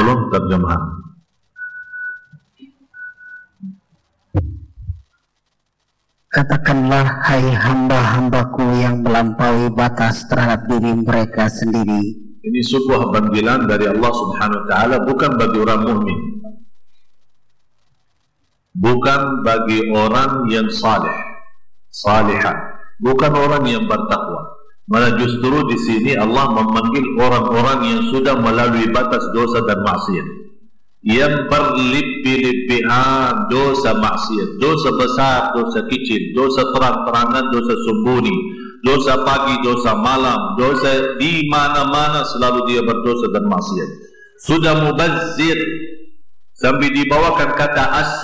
Tolong terjemahan. Katakanlah, hai hamba-hambaku yang melampaui batas terhadap diri mereka sendiri. Ini sebuah panggilan dari Allah Subhanahu wa taala, bukan bagi orang mukmin, bukan bagi orang yang salihah, bukan orang yang bertakwa. Malah justru di sini Allah memanggil orang-orang yang sudah melalui batas dosa dan maksiat, yang berlebih-lebihan dosa maksiat, dosa besar, dosa kecil, dosa terang-terangan, dosa sembunyi, dosa pagi, dosa malam, dosa di mana-mana selalu dia berdosa dan maksiat. Sudah mubazzir sampai dibawakan kata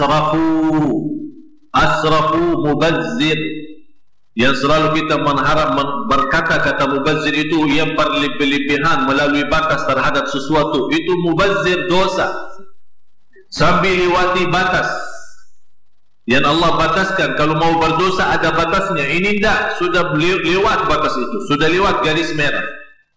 asrafu mubazzir, yang selalu kita mengharap berkata kata mubazzir itu yang berlebih-lebihan melalui batas terhadap sesuatu, itu mubazzir dosa sampai lewati batas yang Allah bataskan. Kalau mau berdosa ada batasnya, ini tidak, sudah lewat batas itu, sudah lewat garis merah.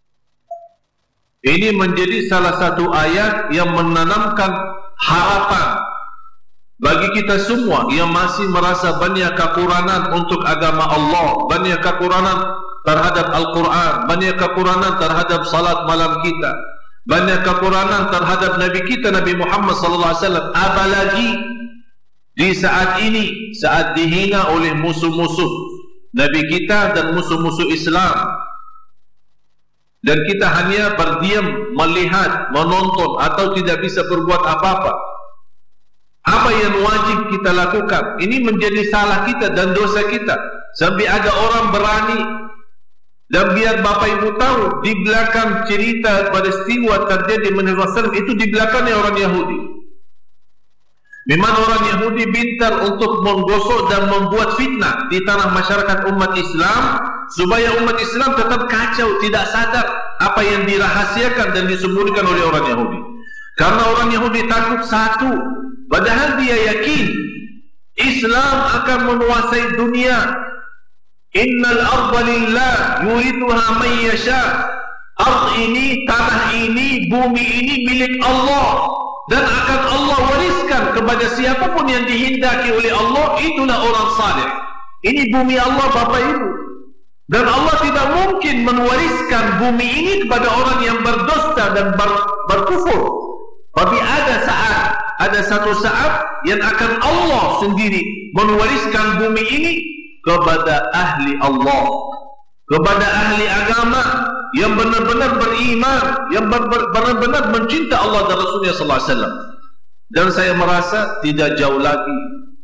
Ini menjadi salah satu ayat yang menanamkan harapan bagi kita semua yang masih merasa banyak kekurangan untuk agama Allah, banyak kekurangan terhadap Al-Quran, banyak kekurangan terhadap salat malam kita, banyak kekurangan terhadap Nabi kita Nabi Muhammad SAW. Apalagi di saat ini, saat dihina oleh musuh-musuh Nabi kita dan musuh-musuh Islam, dan kita hanya berdiam, melihat, menonton, atau tidak bisa berbuat apa-apa. Apa yang wajib kita lakukan? Ini menjadi salah kita dan dosa kita. Sampai ada orang berani, dan biar Bapak Ibu tahu, di belakang cerita peristiwa terjadi menewaskan itu di belakangnya orang Yahudi. Memang orang Yahudi pintar untuk menggosok dan membuat fitnah di tanah masyarakat umat Islam, supaya umat Islam tetap kacau, tidak sadar apa yang dirahasiakan dan disembunyikan oleh orang Yahudi. Karena orang Yahudi takut satu, padahal dia yakin Islam akan menguasai dunia. Innal arda lillah yurithuha man yasha. Ard ini, tanah ini, bumi ini milik Allah, dan akan Allah wariskan kepada siapapun yang dihendaki oleh Allah. Itulah orang saleh. Ini bumi Allah Bapak Ibu, dan Allah tidak mungkin mewariskan bumi ini kepada orang yang berdosa dan berkufur. Tapi ada satu saat yang akan Allah sendiri mewariskan bumi ini kepada ahli Allah, kepada ahli agama yang benar-benar beriman, yang benar-benar mencinta Allah dan Rasulnya sallallahu alaihi wasallam. Dan saya merasa tidak jauh lagi,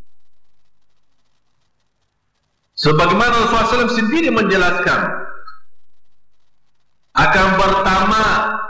sebagaimana Rasulullah SAW sendiri menjelaskan, akan pertama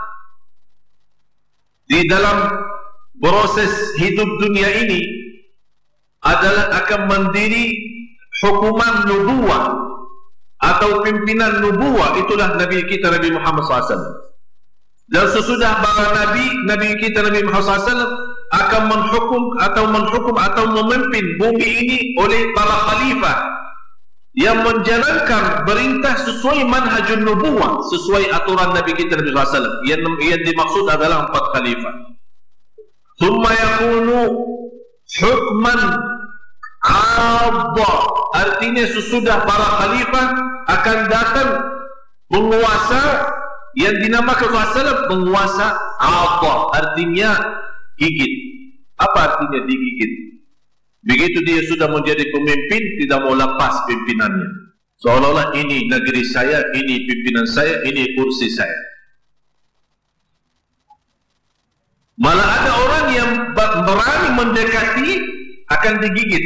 di dalam proses hidup dunia ini adalah akan mendiri hukuman nubuwah atau pimpinan nubuwah. Itulah Nabi kita Nabi Muhammad SAW. Dan sesudah para Nabi kita Nabi Muhammad SAW akan menghukum atau memimpin bumi ini oleh para khalifah yang menjalankan perintah sesuai manhajun nubuwah, sesuai aturan Nabi kita Nabi SAW. Yang dimaksud adalah 4 khalifah. Thumma yakunu hukman adha, artinya sesudah para khalifah akan datang penguasa yang dinamakan SAW penguasa adha, artinya gigit. Apa artinya digigit? Begitu dia sudah menjadi pemimpin, tidak mau lepas pimpinannya, seolah-olah ini negeri saya, ini pimpinan saya, ini kursi saya. Malah ada orang yang berani mendekati akan digigit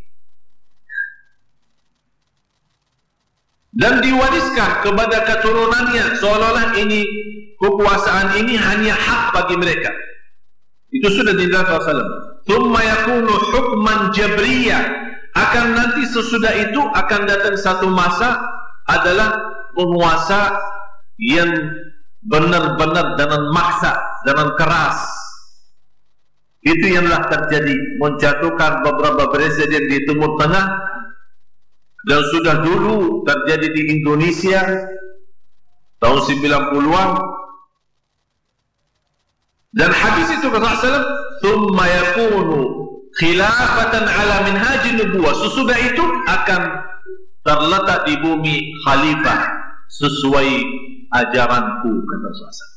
dan diwariskan kepada keturunannya, seolah-olah ini kekuasaan ini hanya hak bagi mereka. Itu sudah dijelaskan Rasulullah. Thumma yakunu hukman jabriyah, akan nanti sesudah itu akan datang satu masa adalah penguasa yang benar-benar dengan maksa, dengan keras. Itu yang telah terjadi, menjatuhkan beberapa presiden di Timur Tengah, dan sudah dulu terjadi di Indonesia tahun 90-an, Dan hadis itu kata Rasulullah, "Tsumma yakunu khilafatan ala minhajin nubuwah." Sesudah itu akan terletak di bumi khalifah sesuai ajaranku, kata Rasulullah.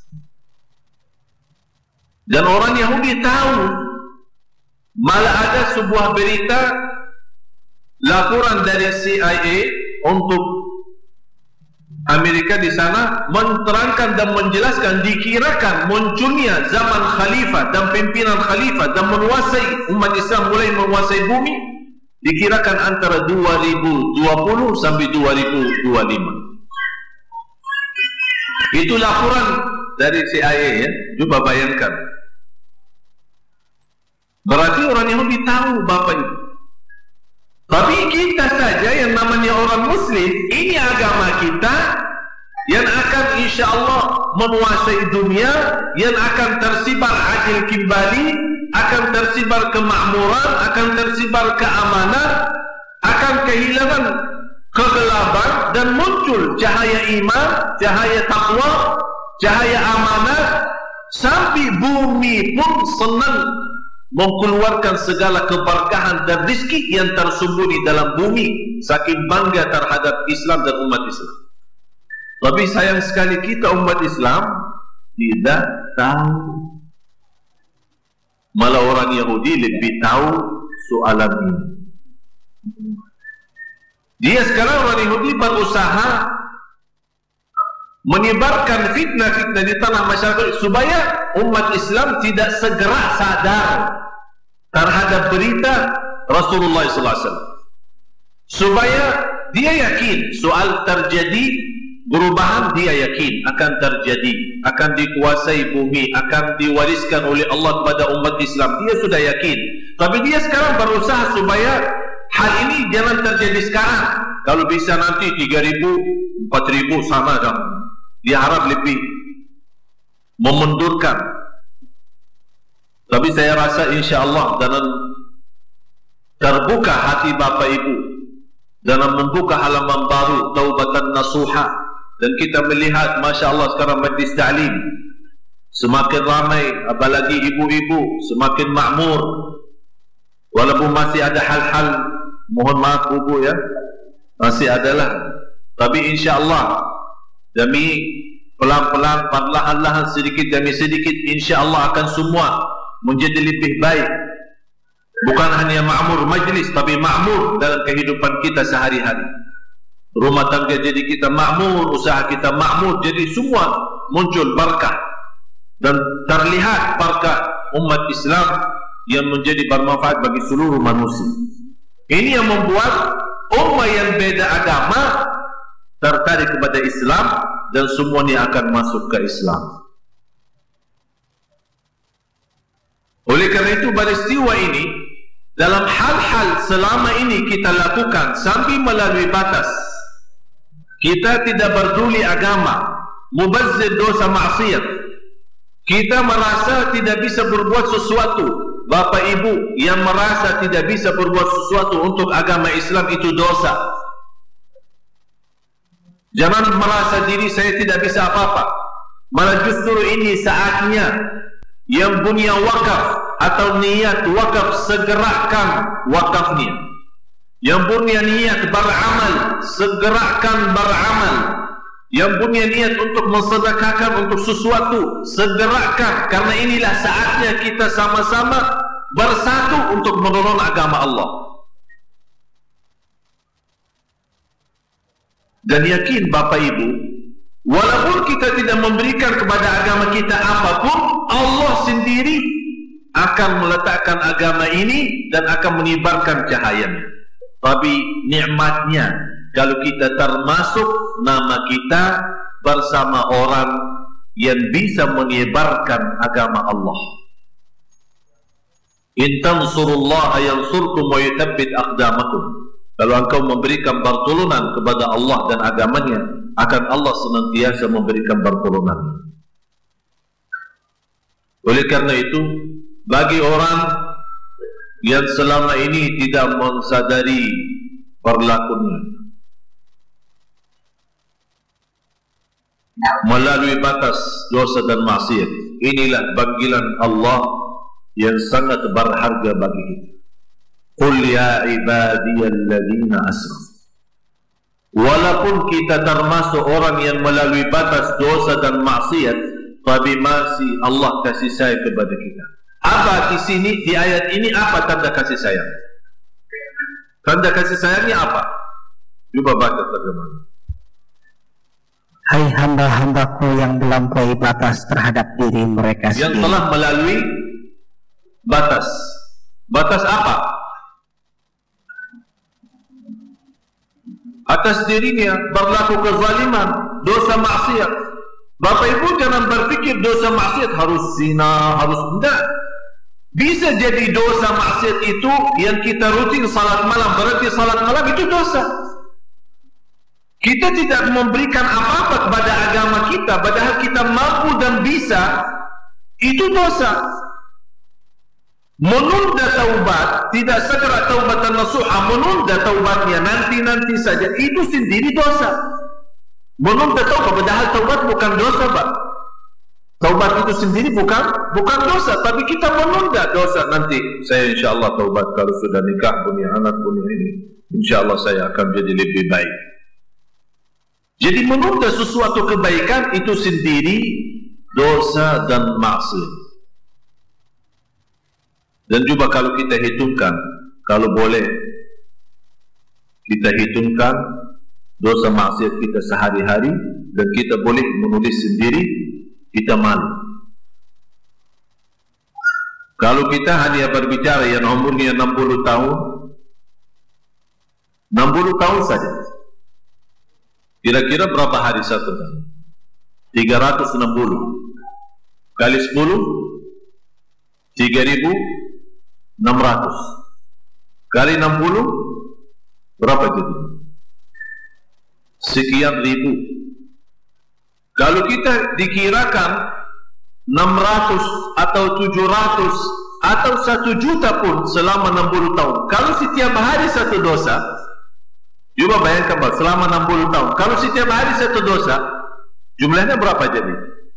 Dan orang Yahudi tahu, malah ada sebuah berita laporan dari CIA untuk Amerika di sana menerangkan dan menjelaskan, dikirakan munculnya zaman khalifah dan pimpinan khalifah dan menguasai umat Islam, mulai menguasai bumi, dikirakan antara 2020 sampai 2025. Itu laporan dari CIA, ya. Coba bayangkan. Berarti orang Yahudi tahu Bapak itu. Tapi kita saja yang namanya orang Muslim, ini agama kita yang akan insya Allah menguasai dunia, yang akan tersibar adil kembali, akan tersibar kemakmuran, akan tersibar keamanan, akan kehilangan kegelapan dan muncul cahaya iman, cahaya takwa, cahaya amanah, sampai bumi pun senang mengeluarkan segala keberkahan dan rizki yang tersembunyi dalam bumi, saking bangga terhadap Islam dan umat Islam. Tapi sayang sekali kita umat Islam tidak tahu. Malah orang Yahudi lebih tahu soalan ini. Dia sekarang orang Yahudi berusaha menyebarkan fitnah-fitnah di tanah masyarakat supaya umat Islam tidak segera sadar terhadap berita Rasulullah SAW, supaya dia yakin soal terjadi perubahan, dia yakin akan terjadi, akan dikuasai bumi, akan diwariskan oleh Allah kepada umat Islam, dia sudah yakin. Tapi dia sekarang berusaha supaya hal ini jangan terjadi sekarang. Kalau bisa nanti 3.000, 4.000 sama dong. Dia harap lebih memundurkan. Tapi saya rasa insya Allah dengan terbuka hati Bapak Ibu, dengan membuka halaman baru taubatan nasuha, dan kita melihat Masya Allah sekarang majlis ta'lim semakin ramai, apalagi ibu-ibu semakin makmur, walaupun masih ada hal-hal, mohon maaf Ibu ya, masih adalah, tapi insya Allah demi pelan-pelan, perlahan-lahan, sedikit demi sedikit, insya Allah akan semua menjadi lebih baik. Bukan hanya makmur majlis, tapi makmur dalam kehidupan kita sehari-hari. Rumah tangga jadi kita makmur, usaha kita makmur, jadi semua muncul berkah dan terlihat berkah umat Islam yang menjadi bermanfaat bagi seluruh manusia. Ini yang membuat umat yang beda agama tertarik kepada Islam dan semuanya akan masuk ke Islam. Oleh kerana itu peristiwa ini, dalam hal-hal selama ini kita lakukan sampai melalui batas, kita tidak peduli agama, mubazzir dosa maksiat, kita merasa tidak bisa berbuat sesuatu. Bapak Ibu yang merasa tidak bisa berbuat sesuatu untuk agama Islam, itu dosa. Jangan merasa diri saya tidak bisa apa-apa. Malah justru ini saatnya yang punya wakaf atau niat wakaf, segerakan wakafnya. Yang punya niat beramal, segerakan beramal. Yang punya niat untuk mensedekahkan untuk sesuatu, segerakan, karena inilah saatnya kita sama-sama bersatu untuk menolong agama Allah. Dan yakin Bapak Ibu, walaupun kita tidak memberikan kepada agama kita apapun, Allah sendiri akan meletakkan agama ini dan akan menyebarkan cahayanya. Tapi nikmatnya, kalau kita termasuk nama kita bersama orang yang bisa menyebarkan agama Allah. In tansurullaha yansurkum wa yuthabbit aqdamakum. Kalau engkau memberikan pertolongan kepada Allah dan agamanya, akan Allah senantiasa memberikan pertolongan. Oleh karena itu, bagi orang yang selama ini tidak mensadari perlakuannya, melalui batas dosa dan maksiat. Inilah panggilan Allah yang sangat berharga bagi kita. Qul ya ibadiyalladzina asrafu. Walaupun kita termasuk orang yang melalui batas dosa dan maksiat, tapi masih Allah kasih sayang kepada kita. Apa di sini, di ayat ini, apa tanda kasih sayang? Tanda kasih sayangnya apa? Coba baca terjemahan. Hai hamba-hambaku yang melampaui batas terhadap diri mereka yang sendiri. Telah melalui batas. Batas apa? Atas dirinya berlaku kezaliman, dosa maksiat. Bapak Ibu jangan berfikir dosa maksiat harus zina, harus tidak. Bisa jadi dosa maksiat itu yang kita rutin salat malam, berarti salat malam itu dosa. Kita tidak memberikan apa-apa kepada agama kita, padahal kita mampu dan bisa, itu dosa. Menunda taubat, tidak segera taubatan nasuha, menunda taubatnya nanti-nanti saja, itu sendiri dosa. Menunda taubat, padahal taubat bukan dosa, Pak. Taubat itu sendiri bukan dosa, tapi kita menunda dosa. Nanti saya insya-Allah taubat kalau sudah nikah, punya anak, punya ini, insya-Allah saya akan jadi lebih baik. Jadi menunda sesuatu kebaikan itu sendiri dosa dan maksiat. Dan juga kalau kita hitungkan, kalau boleh kita hitungkan dosa maksiat kita sehari-hari, dan kita boleh menulis sendiri, kita malu. Kalau kita hanya berbicara yang umurnya 60 tahun, 60 tahun saja, kira-kira berapa hari satu tahun? 360 kali 10 3.600 kali 60 berapa jadi? Sekian ribu. Kalau kita dikirakan 600 atau 700 atau 1 juta pun selama 60 tahun, kalau setiap hari satu dosa, coba bayangkan Pak, selama 60 tahun, kalau setiap hari satu dosa, jumlahnya berapa jadi?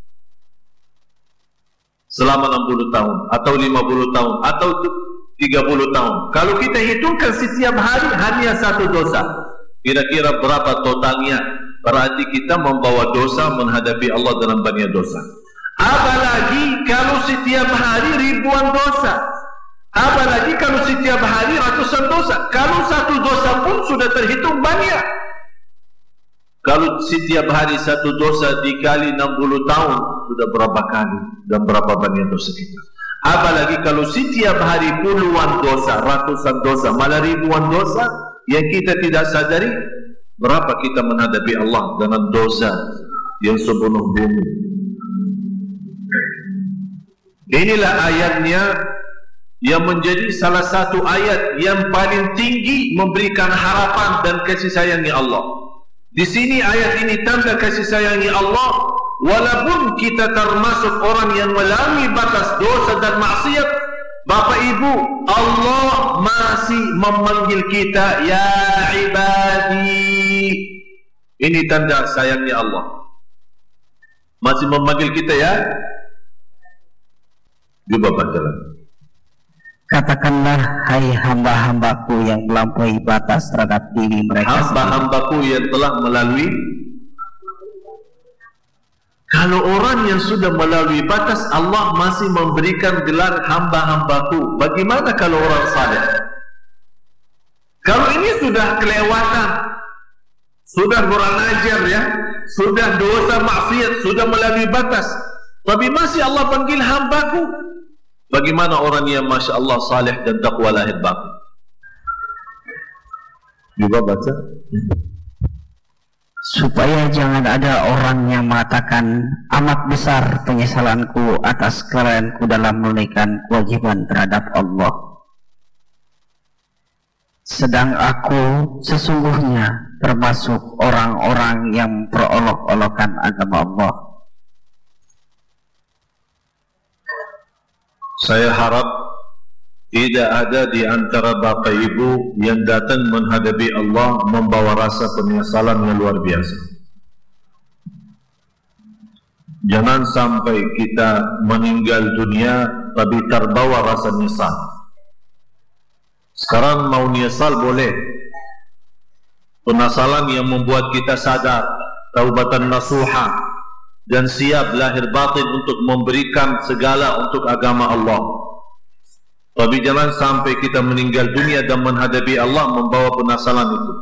Selama 60 tahun, atau 50 tahun, atau 30 tahun. Kalau kita hitungkan setiap hari hanya satu dosa, kira-kira berapa totalnya? Berarti kita membawa dosa menghadapi Allah dalam banyak dosa. Apalagi kalau setiap hari ribuan dosa. Apalagi kalau setiap hari ratusan dosa. Kalau satu dosa pun sudah terhitung banyak. Kalau setiap hari satu dosa dikali 60 tahun, sudah berapa kali dan berapa banyak dosa kita. Apalagi kalau setiap hari puluhan dosa, ratusan dosa, malah ribuan dosa yang kita tidak sadari, berapa kita menghadapi Allah dengan dosa yang sepenuh bumi. Inilah ayatnya yang menjadi salah satu ayat yang paling tinggi memberikan harapan dan kasih sayangnya Allah. Di sini ayat ini tanda kasih sayangnya Allah, walaupun kita termasuk orang yang melalui batas dosa dan maksiat, Bapak Ibu, Allah masih memanggil kita ya ibadi. Ini tanda sayangnya Allah. Masih memanggil kita ya. Coba baca lagi. Katakanlah, hai hamba-hambaku yang melampaui batas terhadap diri mereka sendiri. Hamba-hambaku yang telah melalui. Kalau orang yang sudah melalui batas, Allah masih memberikan gelar hamba-hambaku. Bagaimana kalau orang saleh? Kalau ini sudah kelewatan, sudah kurang ajar ya, sudah dosa maksiat, sudah melalui batas, tapi masih Allah panggil hambaku. Bagaimana orang yang Masya Allah saleh dan taqwa lahir batin? Juga baca. Supaya jangan ada orang yang mengatakan, amat besar penyesalanku atas kelalaianku dalam menunaikan kewajiban terhadap Allah, sedang aku sesungguhnya termasuk orang-orang yang perolok-olokan agama Allah. Saya harap tidak ada di antara Bapak Ibu yang datang menghadapi Allah membawa rasa penyesalan yang luar biasa. Jangan sampai kita meninggal dunia tapi terbawa rasa nyesal. Sekarang mau nyesal boleh. Penyesalan yang membuat kita sadar, taubatan nasuha, dan siap lahir batin untuk memberikan segala untuk agama Allah. Tapi jangan sampai kita meninggal dunia dan menghadapi Allah membawa penyesalan itu.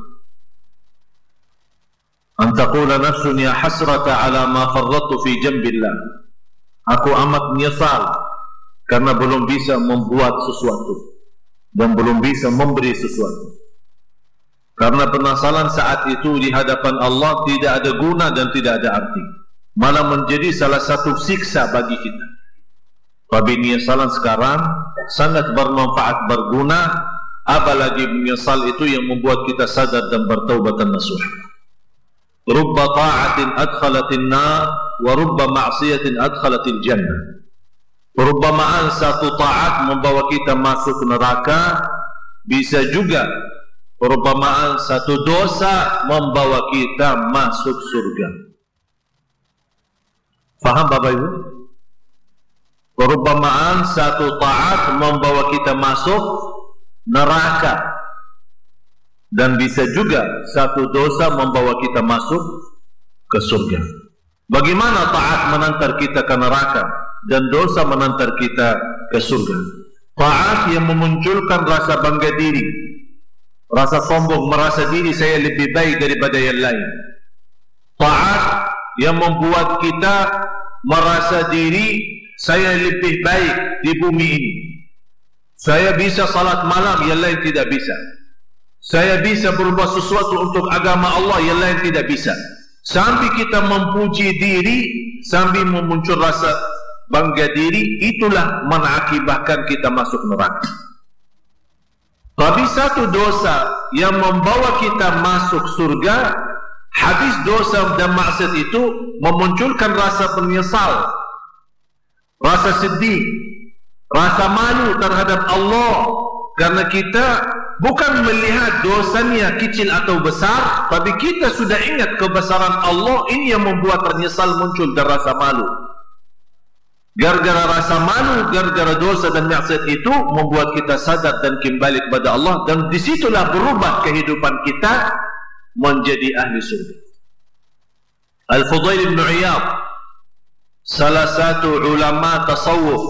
Antaqula nafsun ya hasrata ala ma farrattu fi jambillah. Aku amat menyesal karena belum bisa membuat sesuatu dan belum bisa memberi sesuatu. Karena penyesalan saat itu di hadapan Allah tidak ada guna dan tidak ada arti, malah menjadi salah satu siksa bagi kita. Tapi penyesalan sekarang sangat bermanfaat, berguna, apalagi menyesal itu yang membuat kita sadar dan bertaubat nasuha. Rubba ta'atin adkhalatin nar wa rubba ma'siyatin adkhalatil jannah. Perubamaan satu taat membawa kita masuk neraka, bisa juga perubamaan satu dosa membawa kita masuk surga. Faham Bapak Ibu? Perubamaan satu taat membawa kita masuk neraka, dan bisa juga satu dosa membawa kita masuk ke surga. Bagaimana taat menantar kita ke neraka dan dosa menantar kita ke surga? Taat yang memunculkan rasa bangga diri, rasa sombong, merasa diri saya lebih baik daripada yang lain. Taat yang membuat kita merasa diri saya lebih baik di bumi ini. Saya bisa salat malam, yang lain tidak bisa. Saya bisa berbuat sesuatu untuk agama Allah, yang lain tidak bisa. Sambil kita memuji diri, sambil memuncul rasa bangga diri, itulah mengakibatkan kita masuk neraka. Tapi satu dosa yang membawa kita masuk surga, habis dosa dan maksiat itu memunculkan rasa penyesal, rasa sedih, rasa malu terhadap Allah, karena kita bukan melihat dosanya kecil atau besar, tapi kita sudah ingat kebesaran Allah. Ini yang membuat ternyesal muncul dan rasa malu. Gara-gara rasa malu, gara-gara dosa dan maksiat itu membuat kita sadar dan kembali kepada Allah, dan disitulah berubah kehidupan kita menjadi ahli surga. Al-Fudail bin Iyad, salah satu ulama tasawuf,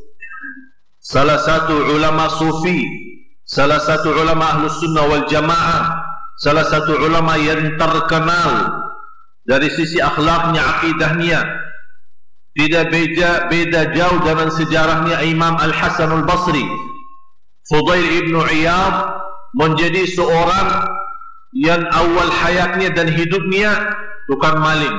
salah satu ulama sufi, salah satu ulama ahlus sunnah wal jamaah, salah satu ulama yang terkenal dari sisi akhlaknya, akidahnya, tidak beda jauh dengan sejarahnya Imam Al-Hasan Al-Basri. Fudail ibn Iyad menjadi seorang yang awal hayatnya dan hidupnya tukang maling.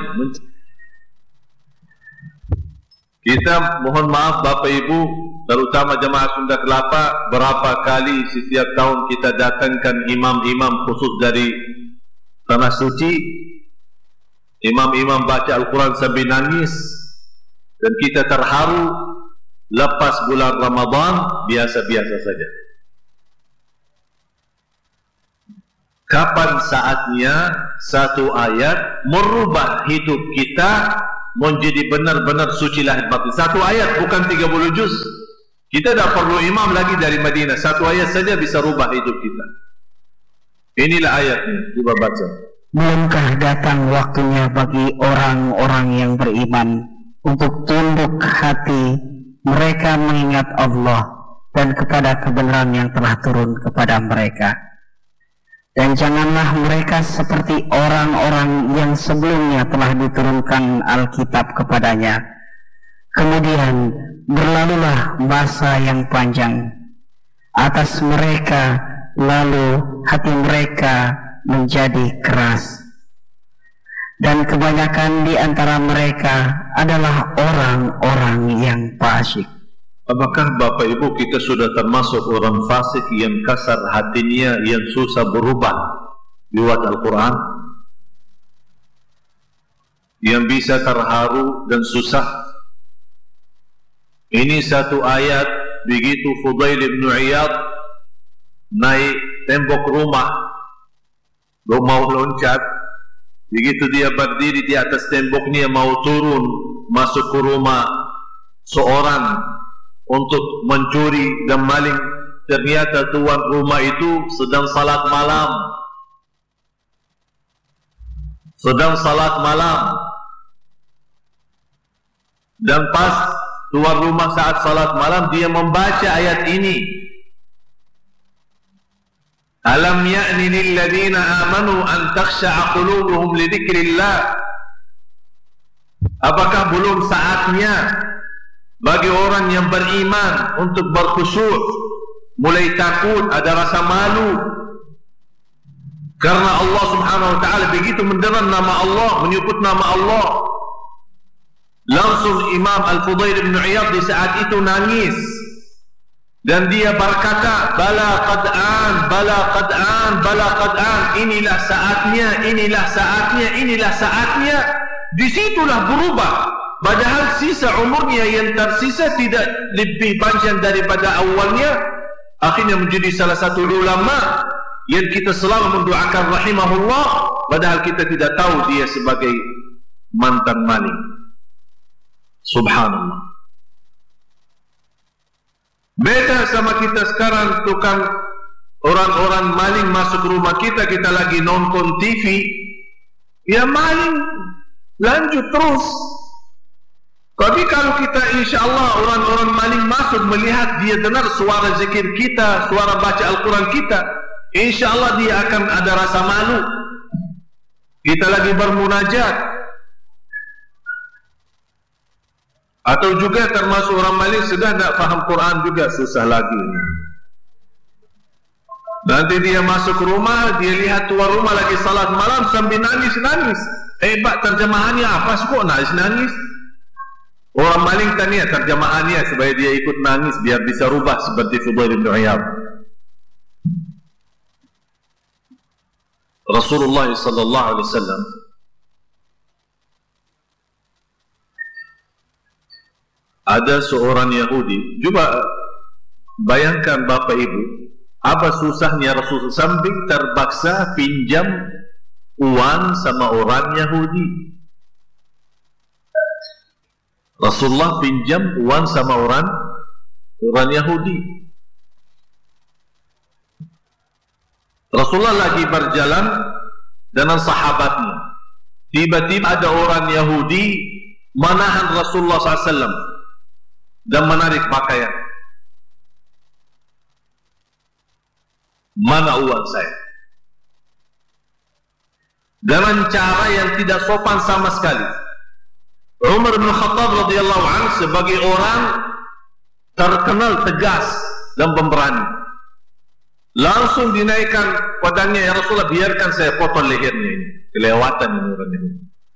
Kita mohon maaf Bapak Ibu, terutama jemaah Sunda Kelapa, berapa kali setiap tahun kita datangkan imam-imam khusus dari Tanah Suci. Imam-imam baca Al-Quran sambil nangis, dan kita terharu. Lepas bulan Ramadan biasa-biasa saja. Kapan saatnya satu ayat merubah hidup kita menjadi benar-benar suci lahir batin? Satu ayat, bukan 30 juz. Kita tak perlu imam lagi dari Madinah. Satu ayat saja bisa rubah hidup kita. Inilah ayatnya, coba baca. Belumkah datang waktunya bagi orang-orang yang beriman untuk tunduk hati mereka mengingat Allah dan kepada kebenaran yang telah turun kepada mereka? Dan janganlah mereka seperti orang-orang yang sebelumnya telah diturunkan Alkitab kepadanya. Kemudian berlalulah masa yang panjang atas mereka, lalu hati mereka menjadi keras. Dan kebanyakan di antara mereka adalah orang-orang yang fasik. Apakah Bapak Ibu kita sudah termasuk orang fasik yang kasar hatinya, yang susah berubah lewat Al-Quran, yang bisa terharu dan susah? Ini satu ayat, begitu Fudail bin Iyad naik tembok rumah, mau loncat, begitu dia berdiri di atas temboknya mau turun, masuk ke rumah seorang untuk mencuri dan maling, ternyata tuan rumah itu sedang salat malam. Dan pas tuan rumah saat salat malam, dia membaca ayat ini, alam ya'ni lil ladzina amanu an takhsha'a qulubuhum li dzikrillah. Apakah belum saatnya bagi orang yang beriman untuk berkhusyuk, mulai takut, ada rasa malu, karena Allah Subhanahu wa taala begitu mendengar nama Allah, menyebut nama Allah. Langsung Imam Al-Fudail bin Iyad di saat itu nangis dan dia berkata, bala qad an, inilah saatnya. Disitulah berubah, padahal sisa umurnya yang tersisa tidak lebih panjang daripada awalnya. Akhirnya menjadi salah satu ulama yang kita selalu mendoakan rahimahullah, padahal kita tidak tahu dia sebagai mantan maling. Subhanallah. Beda sama kita sekarang, tukang orang-orang maling masuk rumah kita, kita lagi nonton TV, ya maling lanjut terus. Tapi kalau kita insya Allah orang-orang maling masuk, melihat dia dengar suara zikir kita, suara baca Al-Quran kita, insya Allah dia akan ada rasa malu. Kita lagi bermunajat. Atau juga termasuk orang maling sudah tidak faham Quran juga, susah lagi. Nanti dia masuk rumah, dia lihat tuan rumah lagi salat malam sambil nangis. Hebat terjemahannya apa sih kok nangis? Orang maling tanya terjemahannya supaya dia ikut nangis biar bisa rubah seperti Fudail bin Iyad. Rasulullah sallallahu alaihi wasallam ada seorang Yahudi. Coba bayangkan Bapak Ibu, apa susahnya Rasul sampai terpaksa pinjam uang sama orang Yahudi. Rasulullah pinjam uang sama orang Yahudi. Rasulullah lagi berjalan dengan sahabatnya. Tiba-tiba ada orang Yahudi menahan Rasulullah SAW dan menarik pakaian. Mana uang saya? Dengan cara yang tidak sopan sama sekali. Umar bin Khattab radhiyallahu anhu sebagai orang terkenal tegas dan pemberani, langsung dinaikkan pedangnya, ya Rasulullah biarkan saya potong lehernya ini, kelewatan ini orang ini.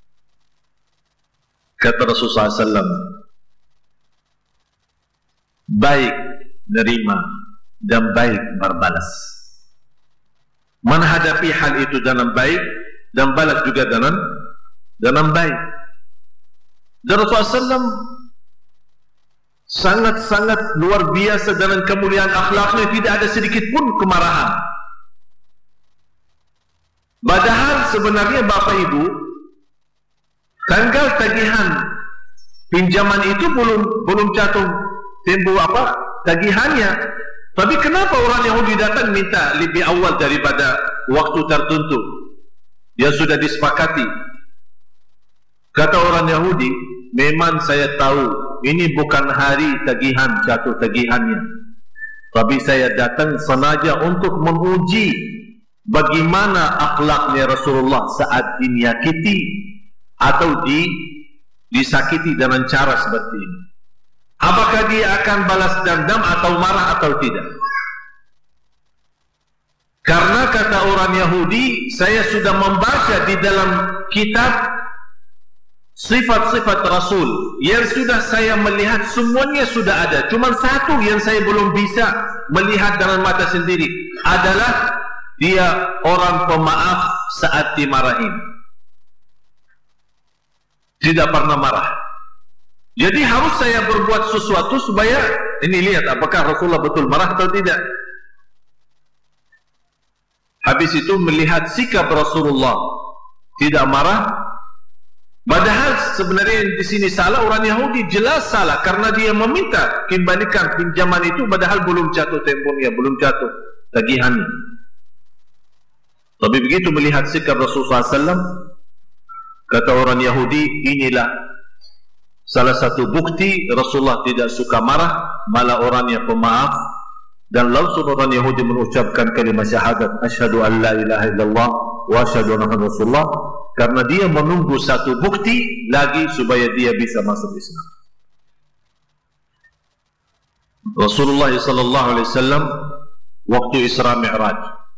Kata Rasulullah SAW, baik nerima dan baik berbalas. Menghadapi hal itu dengan baik dan balas juga dengan baik. Dan Rasulullah SAW sangat-sangat luar biasa dengan kemuliaan akhlaknya, tidak ada sedikit pun kemarahan. Padahal sebenarnya Bapak Ibu, tanggal tagihan pinjaman itu belum jatuh tempo tagihannya. Tapi kenapa orang Yahudi datang minta lebih awal daripada waktu tertentu yang sudah disepakati? Kata orang Yahudi, memang saya tahu ini bukan hari tagihan, jatuh tagihannya, tapi saya datang sengaja untuk menguji bagaimana akhlaknya Rasulullah saat dinyakiti atau disakiti dengan cara seperti ini. Apakah dia akan balas dendam atau marah atau tidak? Karena kata orang Yahudi, saya sudah membaca di dalam kitab sifat-sifat Rasul yang sudah saya melihat semuanya sudah ada. Cuma satu yang saya belum bisa melihat dengan mata sendiri, adalah dia orang pemaaf saat dimarahin. Tidak pernah marah. Jadi harus saya berbuat sesuatu supaya ini lihat apakah Rasulullah betul marah atau tidak. Habis itu melihat sikap Rasulullah tidak marah, Padahal sebenarnya di sini salah orang Yahudi, jelas salah karena dia meminta kembalikan pinjaman itu padahal belum jatuh temponya, belum jatuh tagihannya. Tapi begitu melihat sikap Rasulullah SAW, kata orang Yahudi, inilah salah satu bukti Rasulullah tidak suka marah, malah orangnya pemaaf. Dan langsung orang Yahudi mengucapkan kalimat syahadat, asyhadu an la ilaha illallah wa asyhadu anna Rasulullah, karena dia menunggu satu bukti lagi supaya dia bisa masuk Islam. Rasulullah sallallahu alaihi wasallam waktu Isra Mi'raj,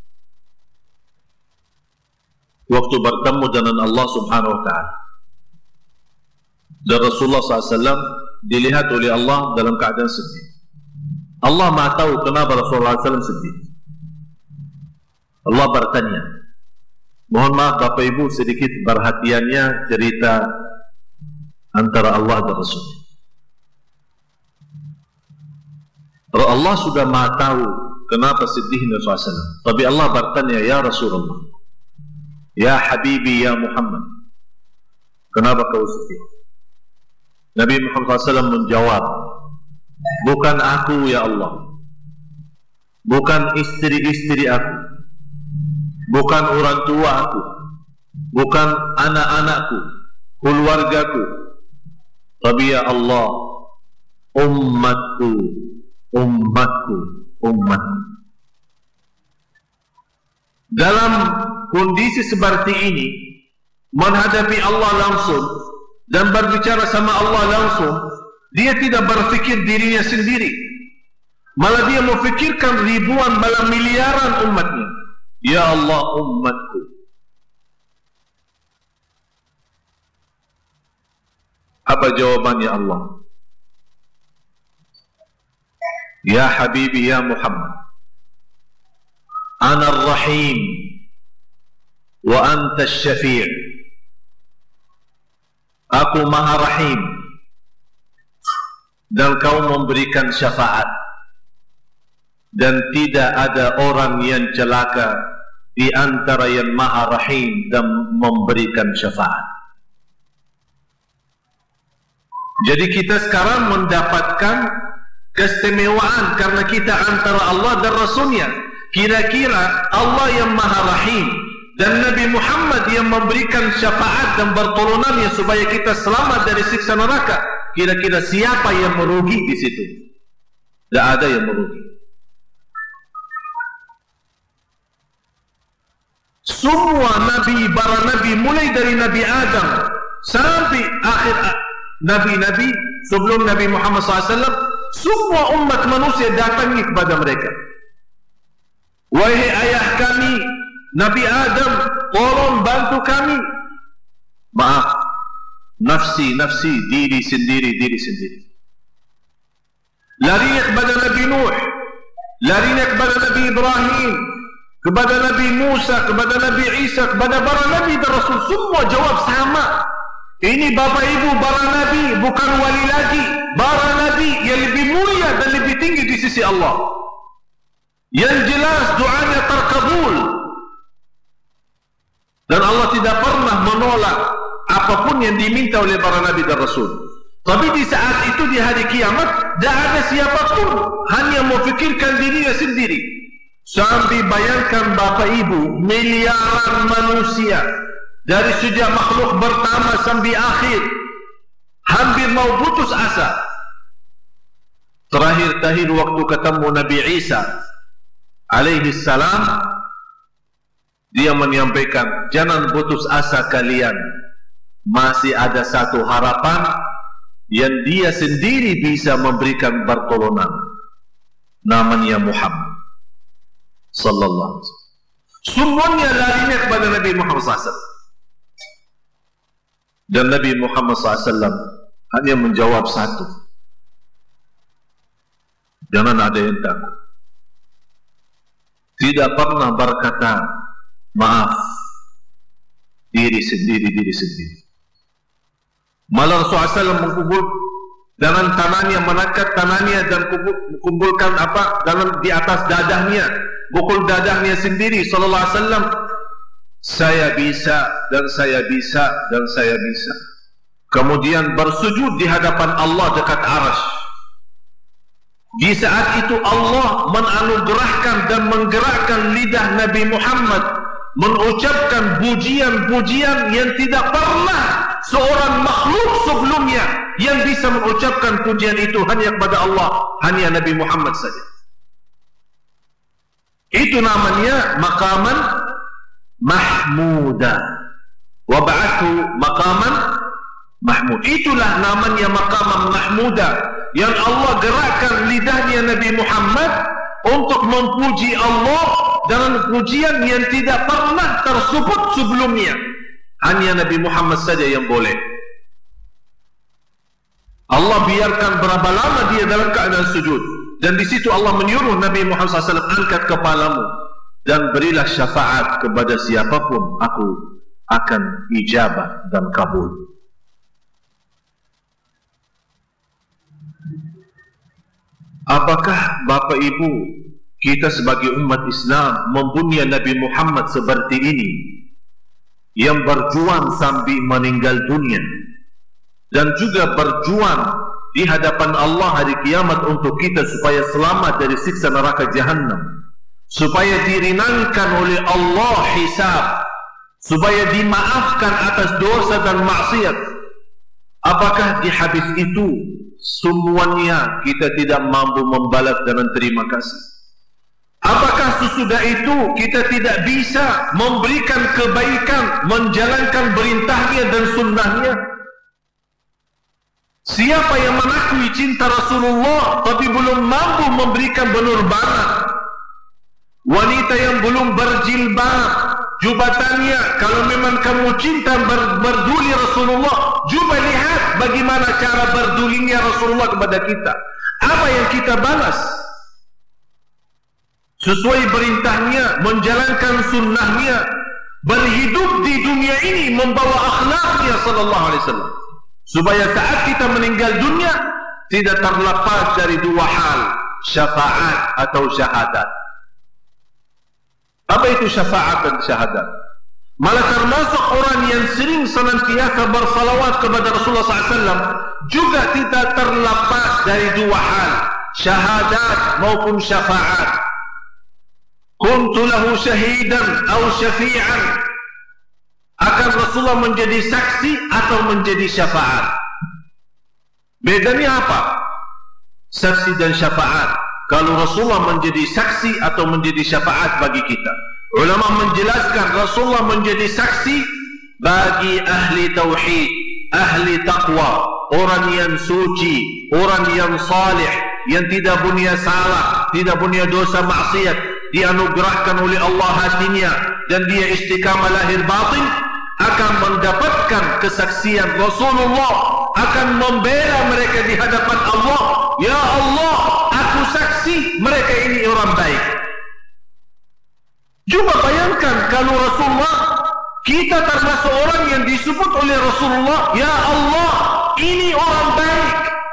waktu bertemu dengan Allah Subhanahu wa taala, dan Rasulullah SAW dilihat oleh Allah dalam keadaan sedih. Allah Maha tahu kenapa Rasulullah SAW sedih. Allah bertanya, mohon maaf Bapak Ibu sedikit perhatiannya cerita antara Allah dan Rasul. Allah sudah Maha tahu kenapa sedihnya Rasulullah SAW. Tapi Allah bertanya, ya Rasulullah, ya Habibi, ya Muhammad, kenapa kau sedih? Nabi Muhammad SAW menjawab, bukan aku ya Allah, bukan istri-istri aku, bukan orang tua aku, bukan anak-anakku, keluargaku, tapi ya Allah, umatku, umatku, umatku. Dalam kondisi seperti ini, menghadapi Allah langsung dan berbicara sama Allah langsung, dia tidak berfikir dirinya sendiri, malah dia memfikirkan ribuan malah miliaran umatnya. Ya Allah, umatku. Apa jawabannya Allah? Ya Habibi, ya Muhammad, Ana Ar-Rahim wa Anta Asy-Syafi'. Aku Maha Rahim dan kau memberikan syafaat, dan tidak ada orang yang celaka di antara yang Maha Rahim dan memberikan syafaat. Jadi kita sekarang mendapatkan keistimewaan karena kita antara Allah dan Rasulnya. Kira-kira Allah yang Maha Rahim dan Nabi Muhammad yang memberikan syafaat dan pertolongannya supaya kita selamat dari siksa neraka, kira-kira siapa yang merugi di situ? Tidak ada yang merugi. Semua nabi, para nabi, mulai dari Nabi Adam sampai akhir nabi-nabi sebelum Nabi Muhammad SAW, semua umat manusia datangi kepada mereka. Wahai ayah kami Nabi Adam, tolong bantu kami. Maaf, nafsi, nafsi, diri sendiri, diri sendiri. Larinya kepada Nabi Nuh, larinya kepada Nabi Ibrahim, kepada Nabi Musa, kepada Nabi Isa, kepada para Nabi dan Rasul. Semua jawab sama. Ini Bapak Ibu para Nabi, bukan wali lagi. Para Nabi yang lebih mulia dan lebih tinggi di sisi Allah. Yang jelas doanya terkabul. Dan Allah tidak pernah menolak apapun yang diminta oleh para Nabi dan Rasul. Tapi di saat itu di hari kiamat, tidak ada siapapun, hanya memfikirkan dirinya sendiri. Sampai bayangkan Bapak Ibu, miliaran manusia, dari sejak makhluk pertama sampai akhir, hampir mau putus asa. Terakhir-terakhir waktu ketemu Nabi Isa alaihi salam, dia menyampaikan, jangan putus asa kalian, masih ada satu harapan yang dia sendiri bisa memberikan pertolongan, namanya Muhammad sallallahu alaihi wasallam. Semuanya larinya kepada Nabi Muhammad SAW, dan Nabi Muhammad SAW hanya menjawab satu, jangan ada yang takut. Tidak pernah berkata maaf, diri sendiri, diri sendiri. Malah Rasulullah SAW mengumpul dengan tangannya, mengangkat tangannya dan kumpulkan apa dalam di atas dadahnya, pukul dadahnya sendiri sallallahu alaihi wasallam. Saya bisa dan saya bisa dan saya bisa. kemudian bersujud di hadapan Allah dekat Arsy. Di saat itu Allah menanugerahkan dan menggerakkan lidah Nabi Muhammad mengucapkan pujian-pujian yang tidak pernah seorang makhluk sebelumnya yang bisa mengucapkan pujian itu hanya kepada Allah, hanya Nabi Muhammad saja. Itu namanya maqaman mahmuda. Wa ba'athu maqaman mahmud. Itulah namanya maqaman mahmuda yang Allah gerakkan lidahnya Nabi Muhammad untuk memuji Allah dengan pujian yang tidak pernah tersebut sebelumnya. Hanya Nabi Muhammad saja yang boleh. Allah biarkan berapa lama dia dalam keadaan sujud, dan di situ Allah menyuruh Nabi Muhammad SAW, angkat kepalamu dan berilah syafaat kepada siapapun, aku akan ijabah dan kabul. Apakah Bapak Ibu kita sebagai umat Islam mempunyai Nabi Muhammad seperti ini yang berjuang sampai meninggal dunia dan juga berjuang di hadapan Allah hari kiamat untuk kita supaya selamat dari siksa neraka Jahannam, supaya diringankan oleh Allah hisab, supaya dimaafkan atas dosa dan maksiat? Apakah di hadis itu semuanya kita tidak mampu membalas dengan terima kasih? Apakah sesudah itu kita tidak bisa memberikan kebaikan, menjalankan perintahnya dan sunnahnya? Siapa yang mengakui cinta Rasulullah tapi belum mampu memberikan penerbangan? Wanita yang belum berjilbab, jubatannya, kalau memang kamu cinta berduli Rasulullah, coba lihat bagaimana cara berdulinya Rasulullah kepada kita. Apa yang kita balas? Sesuai perintahnya, menjalankan sunnahnya, berhidup di dunia ini membawa akhlaknya sallallahu alaihi wasallam, supaya saat kita meninggal dunia tidak terlepas dari dua hal, syafaat atau syahadat. Apa itu syafaat dan syahadat? Malah termasuk orang yang sering senantiasa bersalawat kepada Rasulullah SAW juga tidak terlepas dari dua hal, syahadat maupun syafaat. Kuntu lahu syahidan atau syafi'an. Akan Rasulullah menjadi saksi atau menjadi syafaat. Bedanya apa? Saksi dan syafaat. Kalau Rasulullah menjadi saksi atau menjadi syafaat bagi kita. Ulama menjelaskan Rasulullah menjadi saksi bagi ahli tauhid, ahli taqwa, orang yang suci, orang yang salih, yang tidak punya salah, tidak punya dosa maksiat, dianugerahkan oleh Allah hatinya dan dia istiqamah lahir batin, akan mendapatkan kesaksian Rasulullah, akan membela mereka di hadapan Allah. Ya Allah, aku saksi mereka ini orang baik. Coba bayangkan kalau Rasulullah, kita termasuk orang yang disebut oleh Rasulullah, ya Allah, ini orang baik.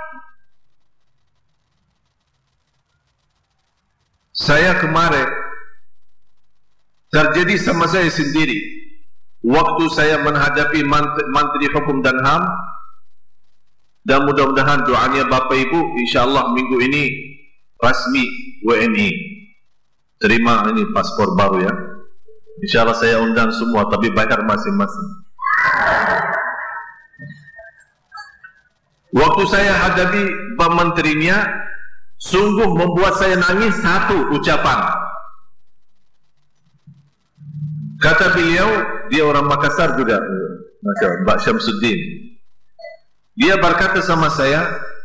Saya kemarin terjadi sama saya sendiri waktu saya menghadapi Menteri Hukum dan HAM, dan mudah-mudahan doanya Bapak Ibu insyaallah minggu ini resmi WNI terima ini paspor baru ya. Insyaallah saya undang semua tapi bayar masing-masing. Waktu saya hadapi Pak Menterinya, sungguh membuat saya nangis satu ucapan. Kata beliau, dia orang Makassar juga, Mbak Syamsuddin. Dia berkata sama saya,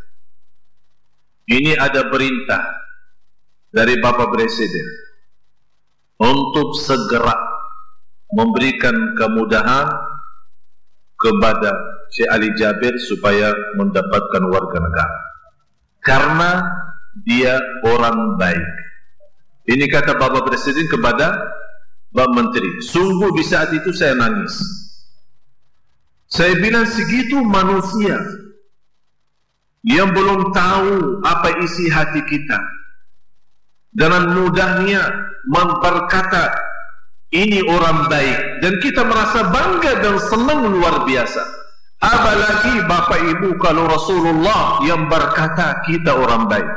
ini ada perintah dari Bapak Presiden untuk segera memberikan kemudahan kepada Syekh Ali Jabir supaya mendapatkan warga negara. Karena dia orang baik. Ini kata Bapak Presiden kepada Bapak Menteri. Sungguh di saat itu saya nangis. Saya bilang segitu manusia yang belum tahu apa isi hati kita, dengan mudahnya berkata ini orang baik, dan kita merasa bangga dan senang luar biasa. Apalagi Bapak Ibu kalau Rasulullah yang berkata kita orang baik.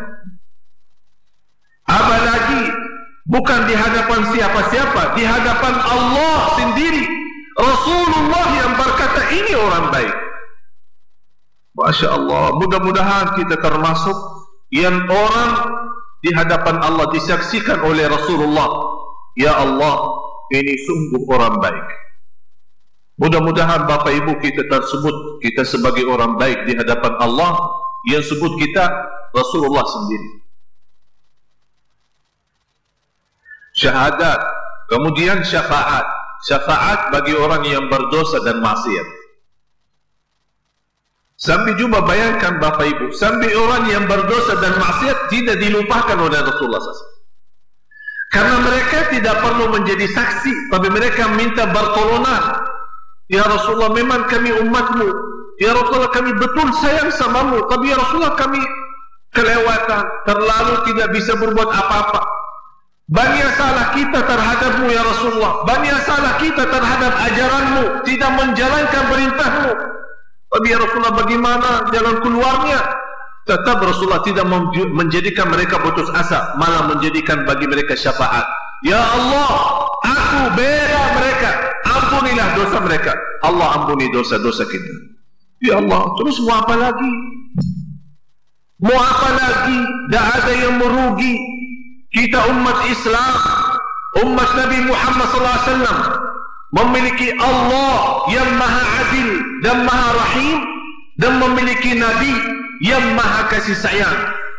Apalagi bukan di hadapan siapa-siapa, di hadapan Allah sendiri. Rasulullah yang berkata ini orang baik. Masya Allah, mudah-mudahan kita termasuk yang orang di hadapan Allah disaksikan oleh Rasulullah. Ya Allah, ini sungguh orang baik. Mudah-mudahan Bapak Ibu kita tersebut, kita sebagai orang baik di hadapan Allah, yang sebut kita Rasulullah sendiri. Syahadat, kemudian syafaat. Syafaat bagi orang yang berdosa dan maksiat. Sampai cuba bayangkan Bapak Ibu, sampai orang yang berdosa dan maksiat tidak dilupakan oleh Rasulullah SAW. Karena mereka tidak perlu menjadi saksi, tapi mereka minta pertolongan. Ya Rasulullah, memang kami umatmu. Ya Rasulullah, kami betul sayang samamu, tapi ya Rasulullah kami kelewatan, terlalu tidak bisa berbuat apa-apa. Banyak salah kita terhadapmu ya Rasulullah, banyak salah kita terhadap ajaranmu, tidak menjalankan perintahmu. Tapi ya Rasulullah, bagaimana jalan keluarnya? Tetap Rasulullah tidak menjadikan mereka putus asa, malah menjadikan bagi mereka syafaat. Ya Allah, aku bela mereka, ampunilah dosa mereka. Allah ampuni dosa-dosa kita. Ya Allah, terus mau apa lagi? Mau apa lagi? Tak ada yang merugi. Kita umat Islam, umat Nabi Muhammad SAW, memiliki Allah yang maha adil dan maha rahim, dan memiliki Nabi yang maha kasih sayang.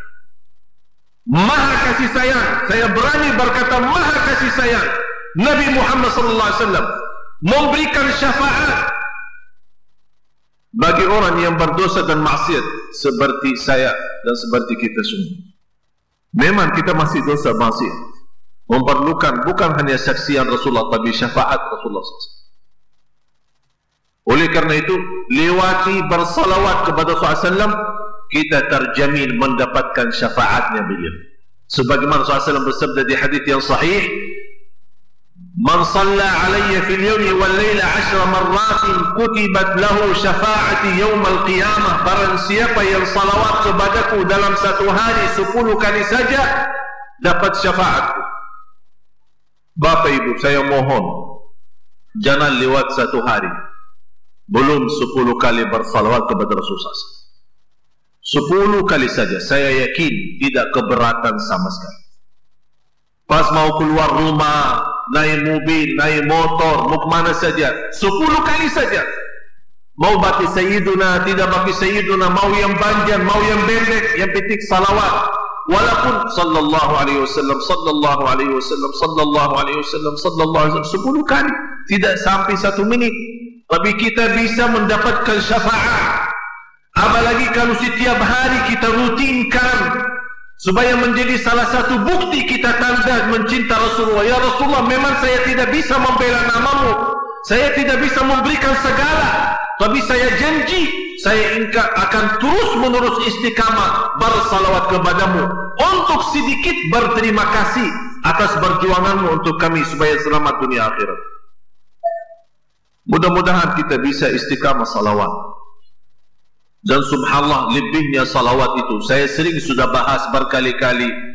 Maha kasih sayang, saya berani berkata maha kasih sayang. Nabi Muhammad SAW memberikan syafaat bagi orang yang berdosa dan maksiat seperti saya dan seperti kita semua. Memang kita masih dosa maksiat, memerlukan bukan hanya saksian Rasulullah, tapi syafaat Rasulullah SAW. Oleh karena itu, lewati bersalawat kepada SAW, kita terjamin mendapatkan syafaatnya beliau. Sebagaimana Rasulullah SAW bersabda di hadis yang sahih, "Man shalla alayya fil yawmi wal layla 10 marratin kutibat lahu syafa'ati yaumil qiyamah." Barang siapa yang salawat kepadaku dalam satu hari 10 kali saja, dapat syafaatku. Bapak Ibu, saya mohon jangan lewat satu hari belum 10 kali bersalawat kepada Rasulullah SAW. 10 kali saja, saya yakin tidak keberatan sama sekali. Pas mau keluar rumah, naik mobil, naik motor, mau kemana saja, 10 kali saja. Mau bagi Sayyiduna, tidak bagi Sayyiduna, mau yang panjang, mau yang pendek, yang penting salawat. Walaupun sallallahu alaihi wasallam, sallallahu alaihi wasallam, sallallahu alaihi wasallam, sallallahu alaihi wasallam 10 kali, tidak sampai 1 menit, tapi kita bisa mendapatkan syafaat. Apalagi kalau setiap hari kita rutinkan, supaya menjadi salah satu bukti kita tanda mencinta Rasulullah. Ya Rasulullah, memang saya tidak bisa membela namamu, saya tidak bisa memberikan segala, tapi saya janji, saya akan terus menerus istiqamah bersalawat kepadamu untuk sedikit berterima kasih atas perjuanganmu untuk kami supaya selamat dunia akhirat. Mudah-mudahan kita bisa istiqamah salawat. Dan subhanallah, lebihnya salawat itu saya sering sudah bahas berkali-kali.